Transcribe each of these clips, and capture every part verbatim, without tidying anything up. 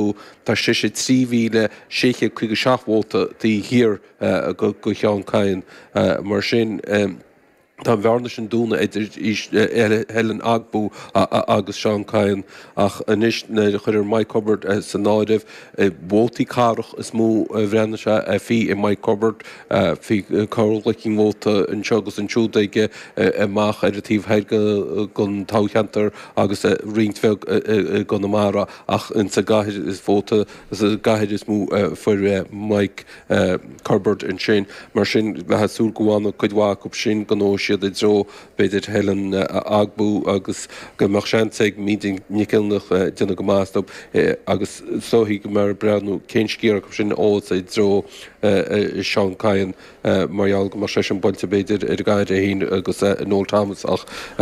agbú tá sé sé tríhíle séche chuige seachhóta tí hir go go cheann caiin mar sin Tá bhharne sin dúna idir helen agbú agus Seán Cain ach inis chuir Mike Hubbard san náideh bótaí carach is mó bhreanne se a fhí i Mike Hubbard hí choirlaicing bóta an segus an siúdaige amach ar a tíomh heige gon tácheantar agus rintfeh gon amara ach in sa gaiid is bóta gaiid is mó fuir Mike Hubbard an sin mar sin bheit súl gohána chuidhá go sin gonó siad i dro beidir helen agbú agus go mar seanteig meeting nicilnach duna go mástop agus sóhí go mar breanú céinscíar go sin óid i dro Seán Cain marall go mar sé an boilte beidir ar gaiid a hín agus Noel Thomas ach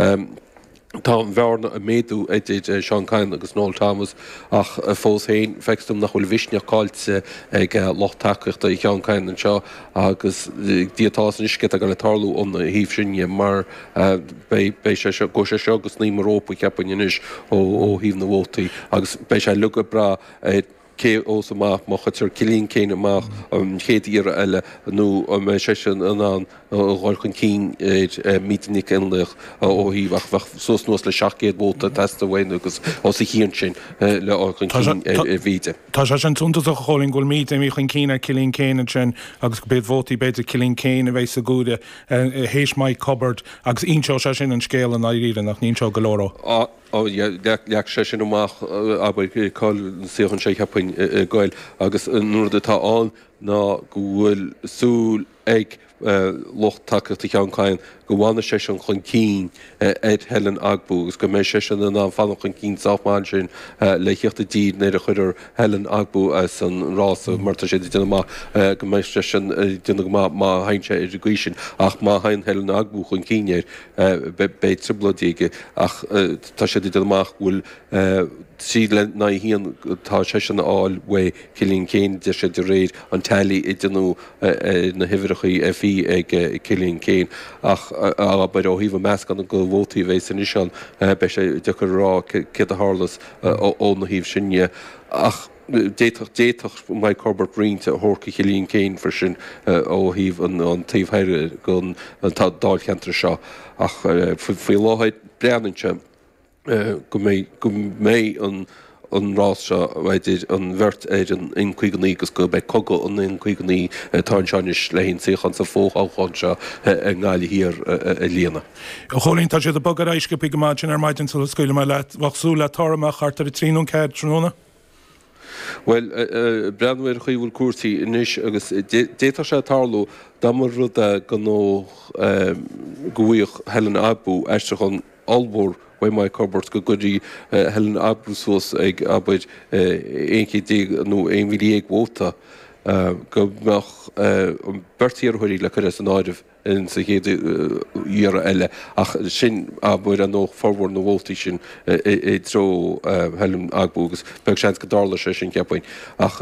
Tá bhharna a méadú éidir Seán Cain agus Noel Thomas ach fós héin feictum nach bhfuil visneach cáilte ag lochtacacht a Seán Cain an seo agus díotá an isce a gan le tarlú ón híomh sinne mar bé sé go sé seo agus ní marópa ceapan inis ó híomh na bhótaí agus bé sé lu bra cé os amach má chuir cilín céine amach an chéad íar eile nó mé sé sin an an ghilchan cín mític inlech ó híh sos nuas le seachcéad bóta testa bhhain agus os i chéan sin le áchan cín víide. Tá sé sin túnta a cholinn ghfuil míid mí chun cíine cilín céine sin agus go béad bhótaí beidir cilín céine bhééis a gúide hééis Mike Hubbard agus ínseo sé sin an scéal an éíre nach níonseo golóró. leach sé sin amach aber cáil siochann sé cheappain gáil agus nuair atá an ná go bhfuil súl ag locht takecht i Seán Cain go bhhaine sé an chun cín éid helen agbú gus go mé sé an an fanach chun cín sáfmáin sin le chiochtta díd néidir chuidir helen agbú as an rása marta sé duna má go mé sé sin duna go má haintse idir sin ach má hain helen agbú chun cínéir bé tribladíige ach tá sé duna amach bhfuil sí le na híon tá sé an áil we cilín céin de sé de réad an tailí i dú na hihirichaí a bhí ag cilín céin ach a bud ó híomh meas gan go bhótaí bhééis san isán be sé de chu rá cé a hálas ó na híomh sinne ach déach déach Mike Hubbard rinte a thorca chelín céin for sin ó híomh an taobhhéire gon an tá dáilcheantar seo ach faoi láhaid breananse go mé go mé an an rás seo bhaidir an bhirt éid an in chuiganí gus go bheith coga an in chuiganí táinseinis le hén siochan sa fóááin seo an gáile hir a líana. A cholín tá sé a bagad éisce go máin ar maidin sa scoile me le bhachsú le tarmach chartar a tríún cead tróna? Well, breanhfuir chuomhfuil cuasaí inis agus déta sé tarlú damar rud a gan nó gohuioch helen agbú eiste chun albór Wai Mike Hubbard go goí helen abrúsús ag abaid éoncí nó éon bhí ag bhóta go meach bertíar thuirí le chu an áideh in sa chéad díar eile ach sin abuir an nó forhór na bhótaí sin é tro helen agbúgus beag sean go dála sé sin ceappain ach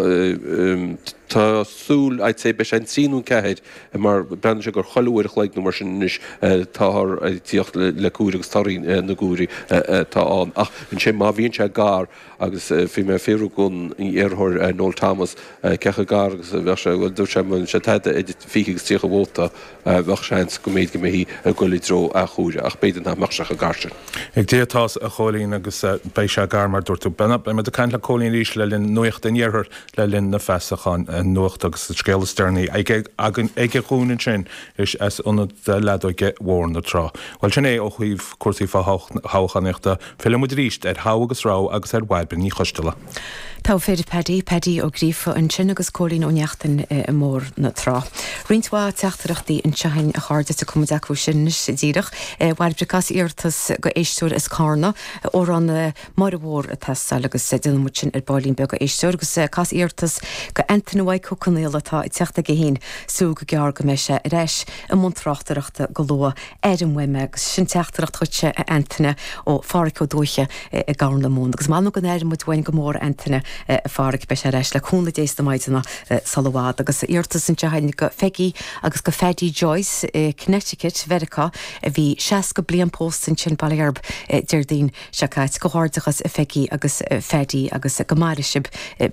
tá súl id sé be an síún cehéid mar brenn se gur choúir chleig nó mar sin is táth tíocht le cúragus tarín na gúri tá an ach an sin má bhíonn se gár agus fi mé féú gon í arthir Noel Thomas cecha gár agus bhe se bhfuil dú sem se teide idir fiiggus tíocha bhóta bheh seans go méid go mé hí a goí dro a chúre ach beidir nach marseach a garse. Ag détá a cholín agus bei se gar mar dúirtú benna be me a caiint le cholín ríis le linn nuocht den dhéarthir le linn na fesachan nuacht agus scéile stearnaí ag chuúnin sin is as ionad ledóige mhór na trá. Bhil sin é ó chuomh cuasaí fá háchaníochta film ríist ar há agus rá agus ar bhaidbe ní choistela. Tá féidir pedí pedí ó grífa an sin agus cólín óneachtain i mór na trá. Rintá teachtarachtaí an tehain a cháde a cumdaú sin díireach bhil bricas íortas go éistúir is cána ó an mar bhór a testal agus dumu sin ar bailín be go éistúir agus cas íortas go antanhhaid cocanéalatá i teachta go hén sú go gear go me se réis an mundráachtarachta go lua ar an bhuiime agus sin teachtarach chute a antainine ó fáric ó dúiche i gána mún agus má go éir mu bhain go mór antainine fáric be se réis le chúnla dééis na maidna salhád agus íortas an tehain go feigi agus go Fedi Joyce Connecticut Verica a bhí seaas go blian post in sin bailarb deirdín se caiit go háirdachas a feigi agus Fedi agus go marisib